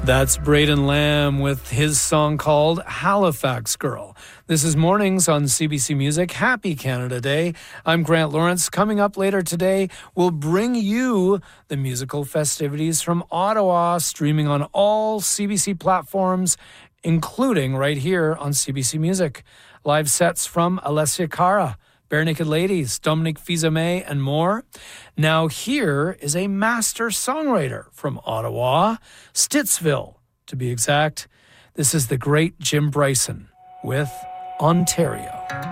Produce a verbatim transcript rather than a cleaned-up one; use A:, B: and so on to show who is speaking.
A: That's Braden Lamb with his song called Halifax Girl. This is Mornings on C B C Music. Happy Canada Day. I'm Grant Lawrence. Coming up later today, we'll bring you the musical festivities from Ottawa, streaming on all C B C platforms, including right here on C B C Music. Live sets from Alessia Cara, Bare Naked Ladies, Dominique Fils-Aimé, and more. Now here is a master songwriter from Ottawa, Stittsville, to be exact. This is the great Jim Bryson with Ontario.